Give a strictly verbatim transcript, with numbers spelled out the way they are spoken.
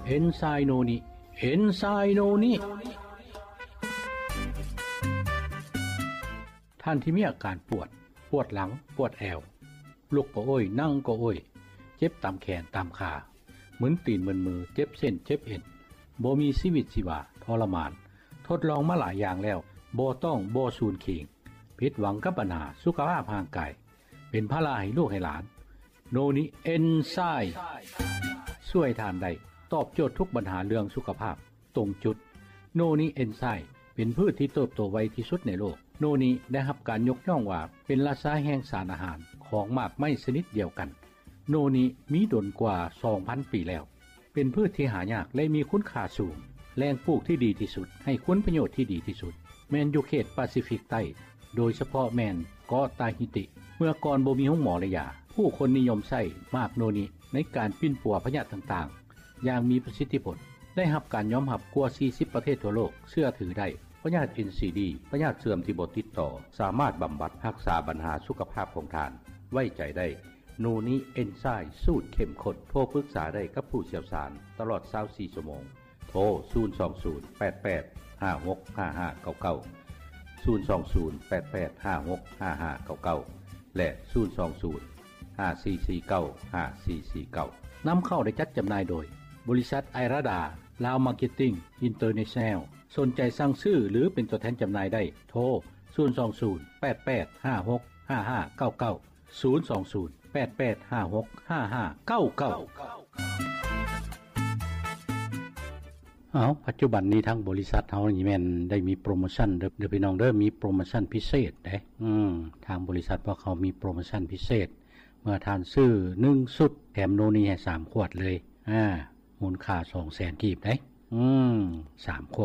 เอนไซโนนิเอนไซโนนิท่านที่มีอาการปวดปวดหลังปวดแอวลุกก็โอ้ยนั่งก็โอ้ยเจ็บตามแขนตามขาเหมือนตีนเหมือนมือเจ็บเส้นเจ็บเอ็นบ่มีชีวิตชีวาทรมานทดลองมาหลายอย่างแล้วบ่ต้องบ่สูญขิงผิดหวังกับปัญหาสุขภาพร่างกายเป็นภาระให้ลูกให้หลานโนนิเอนไซม์ช่วยทานได้ตอบโจทย์ทุกปัญหาเรื่องสุขภาพตรงจุดโนนิเอนไซม์เป็นพืชที่เติบโตไวที่สุดในโลกโนนิได้รับการยกย่องว่าเป็นราชาแห่งสารอาหารของหมากไม้ชนิดเดียวกันโนนิมีดนกว่า สองพัน ปีแล้วเป็นพืชที่หายากและมีคุณค่าสูงแหล่งปลูกที่ดีที่สุดให้คุณประโยชน์ที่ดีที่สุดแมนอยู่เขตแปซิฟิกใต้โดยเฉพาะแมนเกาะตาฮิติเมื่อก่อนบ่มีห้องหมอและยาผู้คนนิยมใช้หมากโนนิในการปิ้นปัวพยาธิต่างๆอย่างมีประสิทธิผลได้รับการยอมรับกว่าสี่สิบประเทศทั่วโลกเชื่อถือได้พยาธิ เอ็น ซี ดี พยาธิเสื่อมที่บ่ติดต่อสามารถบำบัดรักษาปัญหาสุขภาพของท่านไว้ใจได้โนนิเอนไซม์สูตรเข้มข้นโทรปรึกษาได้กับผู้เชี่ยวชาญตลอดยี่สิบสี่ชั่วโมงโทรศูนย์ สอง ศูนย์ แปด แปด ห้า หก ห้า ห้า เก้า เก้า ศูนย์ สอง ศูนย์ แปด แปด ห้า หก ห้า ห้า เก้า เก้าและศูนย์ สอง ศูนย์ ห้า สี่ สี่ เก้า ห้า สี่ สี่ เก้านำเข้าได้จัดจำหน่ายโดยบริษัทไอราดาลาวมาร์เก็ตติ้งอินเตอร์เนชั่นแนลสนใจสั่งซื้อหรือเป็นตัวแทนจำหน่ายได้โทรศูนย์ สอง ศูนย์ แปด แปด ห้า หก ห้า ห้า เก้า เก้า ศูนย์ สอง ศูนย์ แปด แปด ห้า หก ห้า ห้า เก้า เก้าเอาปัจจุบันนี้ทั้งบริษัทเฮานี่แม่นได้มีโปรโมชั่นเด้อเด้อพี่น้องเด้อมีโปรโมชั่นพิเศษเด้อืมทางบริษัทพวกเขามีโปรโมชั่นพิเศษเมื่อทานซื้อหนึ่งสุดแถมโนนี่ให้สามขวดเลยอ่ามูลค่า สองแสน กีบเด้อืมสามขวด